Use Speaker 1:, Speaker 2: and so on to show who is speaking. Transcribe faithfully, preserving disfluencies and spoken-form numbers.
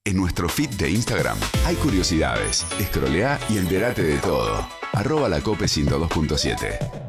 Speaker 1: En nuestro feed de Instagram hay curiosidades. Escrolea y entérate de todo. Arroba la cope ciento dos punto siete.